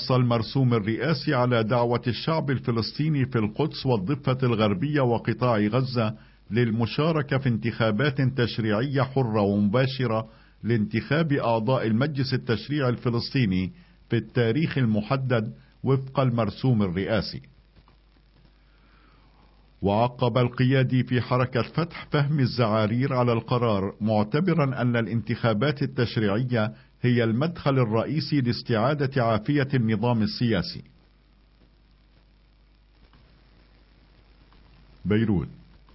ونص المرسوم الرئاسي على دعوة الشعب الفلسطيني في القدس والضفة الغربية وقطاع غزة للمشاركة في انتخابات تشريعية حرة ومباشرة لانتخاب أعضاء المجلس التشريعي الفلسطيني في التاريخ المحدد وفق المرسوم الرئاسي. وعقب القيادي في حركة فتح فهم الزعارير على القرار، معتبرا أن الانتخابات التشريعية هي المدخل الرئيسي لاستعادة عافية النظام السياسي. بيروت.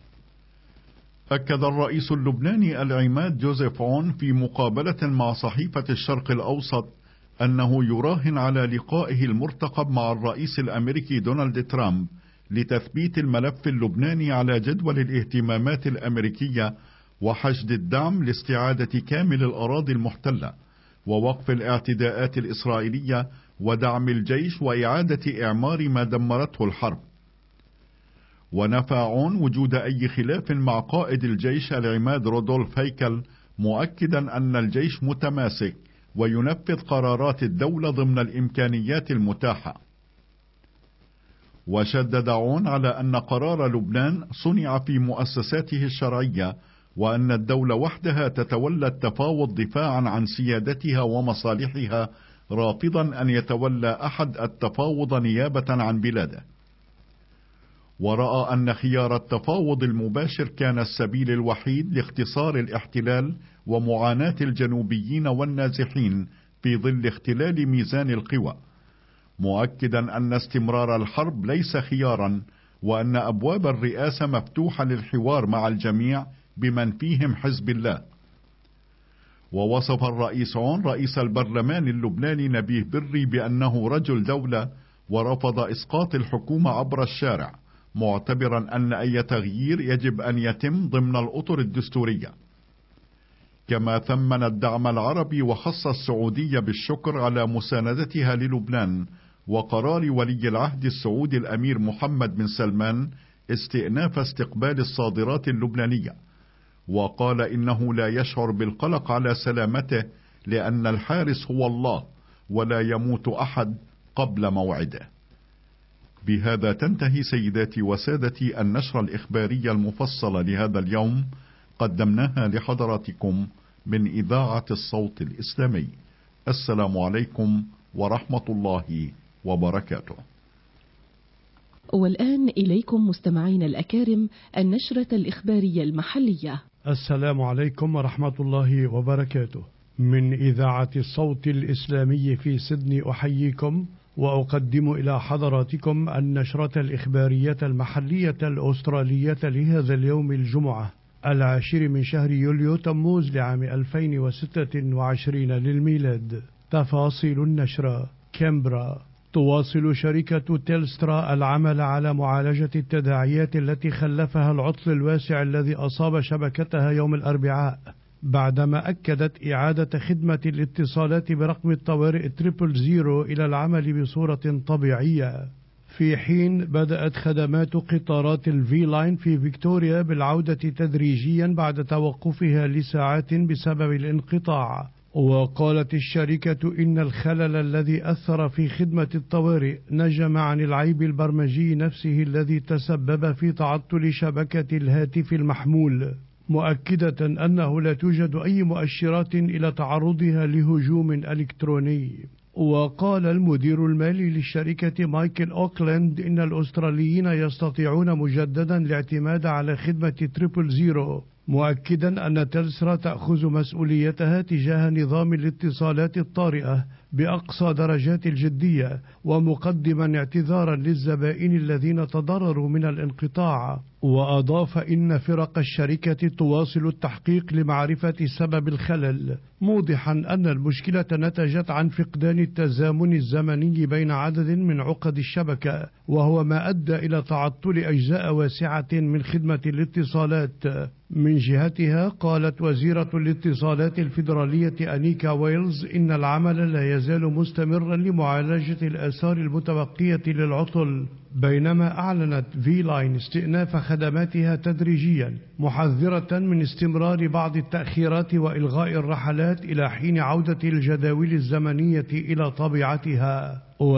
أكد الرئيس اللبناني العماد جوزيف عون في مقابلة مع صحيفة الشرق الأوسط أنه يراهن على لقائه المرتقب مع الرئيس الأمريكي دونالد ترامب لتثبيت الملف اللبناني على جدول الاهتمامات الأمريكية وحشد الدعم لاستعادة كامل الأراضي المحتلة ووقف الاعتداءات الإسرائيلية ودعم الجيش وإعادة إعمار ما دمرته الحرب. ونفى عون وجود أي خلاف مع قائد الجيش العماد رودولف هيكل، مؤكدا أن الجيش متماسك وينفذ قرارات الدولة ضمن الإمكانيات المتاحة. وشدد عون على أن قرار لبنان صنع في مؤسساته الشرعية، وأن الدولة وحدها تتولى التفاوض دفاعا عن سيادتها ومصالحها، رافضا أن يتولى أحد التفاوض نيابة عن بلاده. ورأى أن خيار التفاوض المباشر كان السبيل الوحيد لاختصار الاحتلال ومعاناة الجنوبيين والنازحين في ظل اختلال ميزان القوى، مؤكدا أن استمرار الحرب ليس خيارا، وأن أبواب الرئاسة مفتوحة للحوار مع الجميع بمن فيهم حزب الله. ووصف الرئيس عون رئيس البرلمان اللبناني نبيه بري بأنه رجل دولة، ورفض إسقاط الحكومة عبر الشارع، معتبرا أن أي تغيير يجب أن يتم ضمن الأطر الدستورية. كما ثمن الدعم العربي وخص السعودية بالشكر على مساندتها للبنان وقرار ولي العهد السعودي الأمير محمد بن سلمان استئناف استقبال الصادرات اللبنانية، وقال إنه لا يشعر بالقلق على سلامته لأن الحارس هو الله ولا يموت أحد قبل موعده. بهذا تنتهي سيداتي وسادتي النشرة الإخبارية المفصلة لهذا اليوم، قدمناها لحضراتكم من إذاعة الصوت الإسلامي. السلام عليكم ورحمة الله وبركاته. والآن إليكم مستمعين الأكارم النشرة الإخبارية المحلية. السلام عليكم ورحمة الله وبركاته. من إذاعة الصوت الإسلامي في سيدني أحييكم وأقدم إلى حضراتكم النشرة الإخبارية المحلية الأسترالية لهذا اليوم الجمعة 10 من شهر يوليو تموز لعام 2026 للميلاد. تفاصيل النشرة. كامبرا. تواصل شركة تيلسترا العمل على معالجة التداعيات التي خلفها العطل الواسع الذي أصاب شبكتها يوم الأربعاء، بعدما أكدت إعادة خدمة الاتصالات برقم الطوارئ 000 إلى العمل بصورة طبيعية، في حين بدأت خدمات قطارات الفي لاين في فيكتوريا بالعودة تدريجيا بعد توقفها لساعات بسبب الانقطاع. وقالت الشركة إن الخلل الذي أثر في خدمة الطوارئ نجم عن العيب البرمجي نفسه الذي تسبب في تعطل شبكة الهاتف المحمول، مؤكدة أنه لا توجد أي مؤشرات إلى تعرضها لهجوم إلكتروني. وقال المدير المالي للشركة مايكل أوكلاند إن الأستراليين يستطيعون مجددا الاعتماد على خدمة 000، مؤكدا أن تيلسترا تأخذ مسؤوليتها تجاه نظام الاتصالات الطارئة بأقصى درجات الجدية، ومقدما اعتذارا للزبائن الذين تضرروا من الانقطاع. وأضاف إن فرق الشركة تواصل التحقيق لمعرفة سبب الخلل، موضحا أن المشكلة نتجت عن فقدان التزامن الزمني بين عدد من عقد الشبكة، وهو ما أدى إلى تعطل أجزاء واسعة من خدمة الاتصالات. من جهتها قالت وزيرة الاتصالات الفيدرالية أنيكا ويلز إن العمل لا يزال مستمرا لمعالجة الآثار المتبقية للعطل، بينما أعلنت في لاين استئناف خدماتها تدريجيا، محذرة من استمرار بعض التأخيرات وإلغاء الرحلات إلى حين عودة الجداول الزمنية إلى طبيعتها.